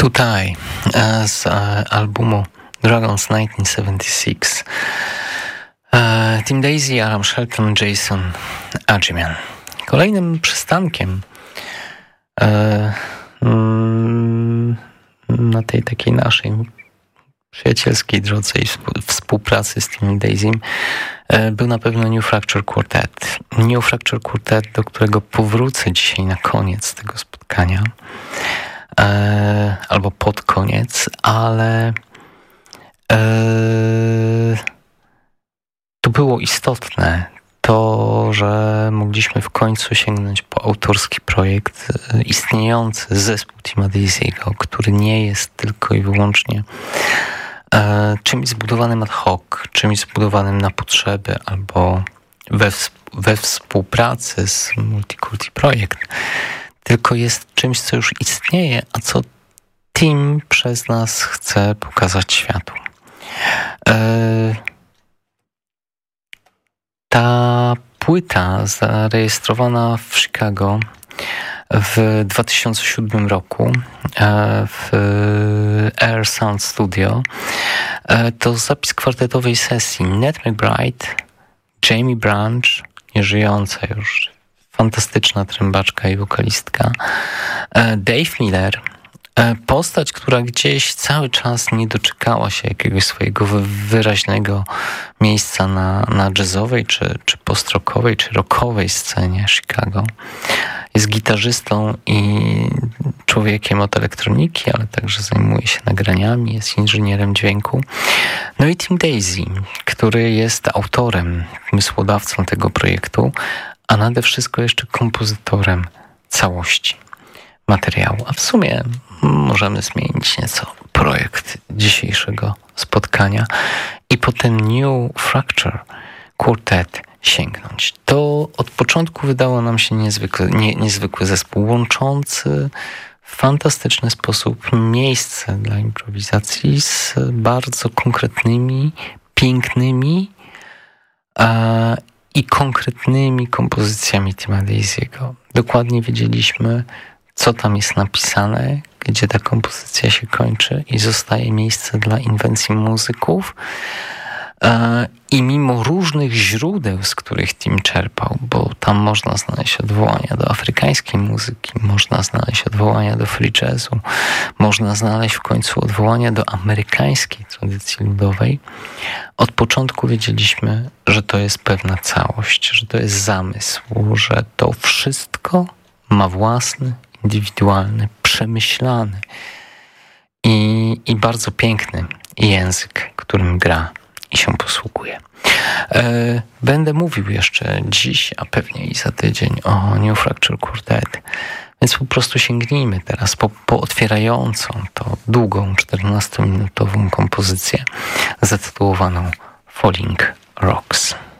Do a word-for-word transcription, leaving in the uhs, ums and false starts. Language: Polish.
Tutaj z albumu Dragons nineteen seventy-six Team Daisy, Aram Shelton, Jason Adjemian. Kolejnym przystankiem na tej takiej naszej przyjacielskiej drodze i współpracy z Team Daisy był na pewno New Fracture Quartet. New Fracture Quartet, do którego powrócę dzisiaj na koniec tego spotkania. E, albo pod koniec, ale e, to było istotne to, że mogliśmy w końcu sięgnąć po autorski projekt, e, istniejący zespół Tima Daisy'ego, który nie jest tylko i wyłącznie e, czymś zbudowanym ad hoc, czymś zbudowanym na potrzeby albo we, we współpracy z Multikulti Projekt, tylko jest czymś, co już istnieje, a co Team przez nas chce pokazać światu. E, ta płyta zarejestrowana w Chicago w dwa tysiące siódmym roku e, w Air Sound Studio e, to zapis kwartetowej sesji Ned McBride, Jamie Branch, nieżyjąca już, fantastyczna trębaczka i wokalistka, Dave Miller, postać, która gdzieś cały czas nie doczekała się jakiegoś swojego wyraźnego miejsca na, na jazzowej, czy, czy post-rockowej, czy rockowej scenie Chicago. Jest gitarzystą i człowiekiem od elektroniki, ale także zajmuje się nagraniami, jest inżynierem dźwięku. No i Team Daisy, który jest autorem, pomysłodawcą tego projektu, a nade wszystko jeszcze kompozytorem całości materiału. A w sumie możemy zmienić nieco projekt dzisiejszego spotkania i po ten New Fracture Quartet sięgnąć. To od początku wydało nam się niezwykle, nie, niezwykły zespół, łączący w fantastyczny sposób miejsce dla improwizacji z bardzo konkretnymi, pięknymi a, i konkretnymi kompozycjami Tima Daisy'ego. Dokładnie wiedzieliśmy, co tam jest napisane, gdzie ta kompozycja się kończy i zostaje miejsce dla inwencji muzyków. I mimo różnych źródeł, z których Tim czerpał, bo tam można znaleźć odwołania do afrykańskiej muzyki, można znaleźć odwołania do free jazzu, można znaleźć w końcu odwołania do amerykańskiej tradycji ludowej, od początku wiedzieliśmy, że to jest pewna całość, że to jest zamysł, że to wszystko ma własny, indywidualny, przemyślany i, i bardzo piękny język, którym gra i się posługuje. Będę mówił jeszcze dziś, a pewnie i za tydzień o New Fracture Quartet, więc po prostu sięgnijmy teraz po, po otwierającą to długą, czternastominutową kompozycję zatytułowaną Falling Rocks.